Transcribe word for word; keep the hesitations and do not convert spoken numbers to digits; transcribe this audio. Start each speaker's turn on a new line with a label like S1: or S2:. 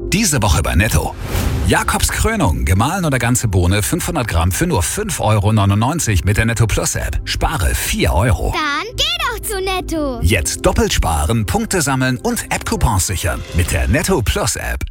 S1: Diese Woche bei Netto. Jakobs Krönung, gemahlen oder ganze Bohne fünfhundert Gramm für nur fünf Euro neunundneunzig mit der Netto Plus App. Spare vier Euro.
S2: Dann geh doch zu Netto.
S1: Jetzt doppelt sparen, Punkte sammeln und App-Coupons sichern mit der Netto Plus App.